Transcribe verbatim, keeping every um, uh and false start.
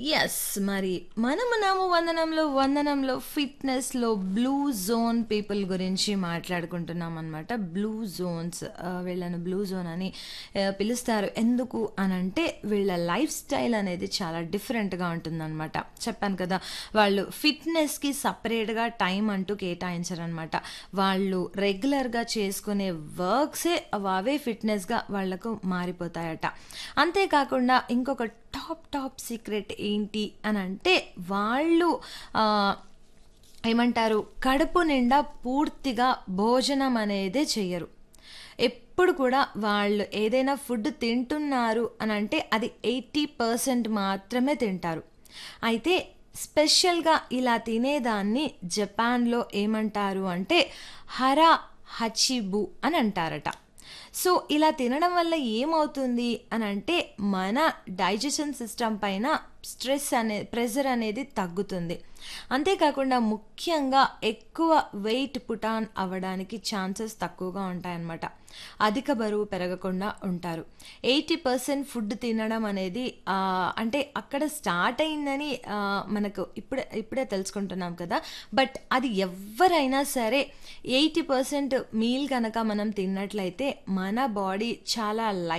Yes. మరి మనము నాము వందనంలో, వందనంలో ఫిట్‌నెస్‌లో blue zone people గురించి మాట్లాడుకుంటున్నామనమాట. బ్లూ జోన్స్ ఆహ్, వీళ్ళను బ్లూ జోన్ అని ఆహ్, పిలుస్తారు. ఎందుకు అనంటే వీళ్ళ లైఫ్ స్టైల్ అనేది చాలా డిఫరెంట్‌గా ఉంటుందనమాట. చెప్పాను కదా! వాళ్ళు ఫిట్‌నెస్‌కి సెపరేట్‌గా టైం అంటూ కేటాయించరనమాట. వాళ్ళు రెగ్యులర్‌గా చేసుకునే వర్క్సే అవే ఫిట్‌నెస్‌గా వాళ్ళకు మారిపోతాయట. అంతేకాకుండా ఇంకొక టాప్ టాప్ సీక్రెట్ ఏంటి అనంటే వాళ్ళు ఆహ్, ఏమంటారు కడుపు నిండా పూర్తిగా భోజనం అనేదే చెయ్యరు. ఎప్పుడు కూడా వాళ్ళు ఏదైనా ఫుడ్ తింటున్నారు అనంటే అది ఎనభై శాతం మాత్రమే తింటారు. అయితే స్పెషల్‌గా ఇలా తినేదాన్ని జపాన్‌లో ఏమంటారు అంటే హరా హచిబు అని అంటారట. సో, ఇలా తినడం వల్ల ఏమవుతుంది అనంటే మన డైజెషన్ సిస్టమ్ పైన స్ట్రెస్ అనే ప్రెషర్ అనేది తగ్గుతుంది. అంతేకాకుండా ముఖ్యంగా ఎక్కువ వెయిట్ పుట్ ఆన్ అవ్వడానికి ఛాన్సెస్ తక్కువగా ఉంటాయన్నమాట. అధిక బరువు పెరగకుండా ఉంటారు. ఎనభై శాతం ఫుడ్ తినడం అనేది ఆహ్, అంటే అక్కడ స్టార్ట్ అయిందని ఆహ్, మనకు ఇప్పుడే ఇప్పుడే తెలుసుకుంటున్నాం కదా! బట్ అది ఎవ్వరైనా సరే ఎనభై శాతం మీల్ గనక మనం తిన్నట్లయితే మన బాడీ చాలా లైట్